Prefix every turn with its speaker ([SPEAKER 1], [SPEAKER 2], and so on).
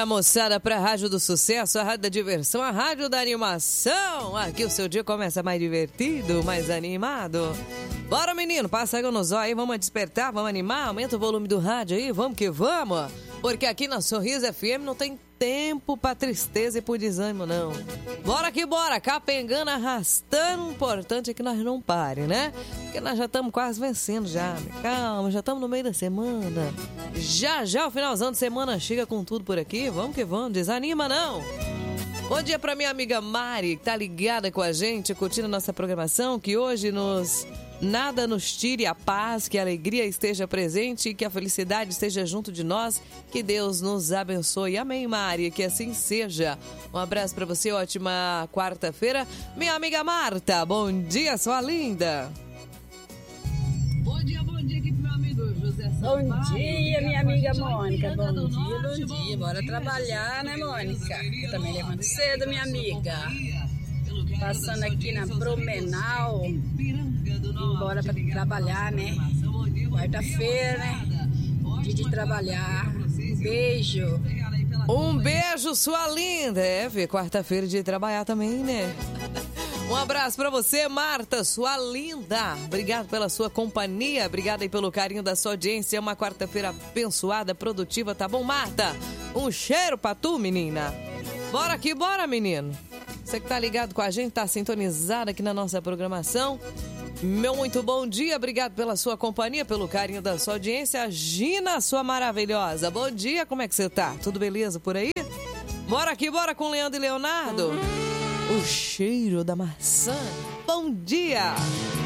[SPEAKER 1] Bora, moçada, pra Rádio do Sucesso, a Rádio da Diversão, a Rádio da Animação. Aqui o seu dia começa mais divertido, mais animado. Bora, menino, passa água no zóio aí, vamos despertar, vamos animar, aumenta o volume do rádio aí, vamos que vamos. Porque aqui na Sorriso FM não tem tempo pra tristeza e pro desânimo, não. Bora que bora, capengando, arrastando, o importante é que nós não parem, né? Porque nós já estamos quase vencendo já, calma, já estamos no meio da semana. Já o finalzão de semana chega com tudo por aqui, vamos que vamos, desanima não. Bom dia pra minha amiga Mari, que tá ligada com a gente, curtindo a nossa programação, que hoje nada nos tire a paz, que a alegria esteja presente e que a felicidade esteja junto de nós. Que Deus nos abençoe. Amém, Mari, que assim seja. Um abraço pra você, ótima quarta-feira. Minha amiga Marta, bom dia, sua linda.
[SPEAKER 2] Bom dia aqui pro meu amigo José Sampaio.
[SPEAKER 3] Bom dia, minha amiga Mônica. Bom dia. Bora trabalhar, né, Mônica? Eu também levanto cedo, minha amiga. Passando aqui na Promenal. Bora pra trabalhar, né? Quarta-feira, né? Dia de trabalhar. Beijo.
[SPEAKER 1] Um beijo, sua linda. Quarta-feira de trabalhar também, né? Um abraço pra você, Marta, sua linda. Obrigado pela sua companhia. Obrigada aí pelo carinho da sua audiência. Uma quarta-feira abençoada, produtiva, tá bom, Marta? Um cheiro pra tu, menina. Bora aqui, bora, menino. Você que tá ligado com a gente, tá sintonizado aqui na nossa programação. Meu muito bom dia, obrigado pela sua companhia, pelo carinho da sua audiência. Gina, sua maravilhosa. Bom dia, como é que você tá? Tudo beleza por aí? Bora aqui, bora com Leandro e Leonardo. O cheiro da maçã. Bom dia!